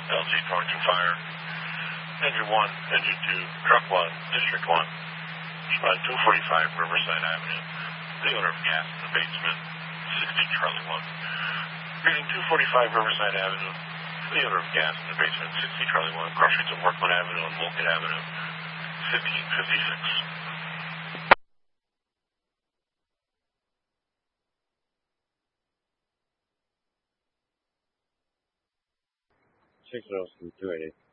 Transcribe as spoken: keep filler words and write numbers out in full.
L G Torrington Fire. Engine one, Engine two, Truck one, District one. Spot two forty-five Riverside Avenue. The owner of gas in the basement, sixty Charlie one. Reading two forty-five Riverside Avenue. The owner of gas in the basement, sixty Charlie one. Cross streets of Workman Avenue and Wolcott Avenue, fifteen fifty-six. six oh two eighty.